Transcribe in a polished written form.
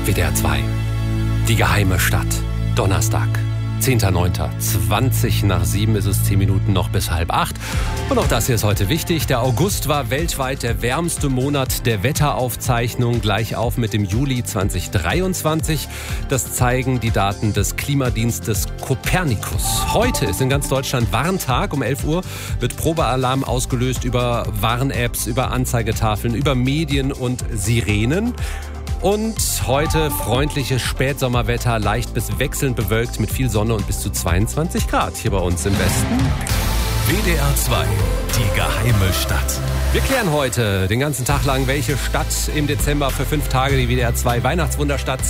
WDR 2. Die geheime Stadt. Donnerstag, 10.09. 7:20 ist es, 10 Minuten noch bis 7:30. Und auch das hier ist heute wichtig. Der August war weltweit der wärmste Monat der Wetteraufzeichnung, gleich auf mit dem Juli 2023. Das zeigen die Daten des Klimadienstes Copernicus. Heute ist in ganz Deutschland Warntag. Um 11 Uhr wird Probealarm ausgelöst über Warn-Apps, über Anzeigetafeln, über Medien und Sirenen. Und heute freundliches Spätsommerwetter, leicht bis wechselnd bewölkt mit viel Sonne und bis zu 22 Grad hier bei uns im Westen. WDR 2, die geheime Stadt. Wir klären heute den ganzen Tag lang, welche Stadt im Dezember für 5 Tage die WDR 2 Weihnachtswunderstadt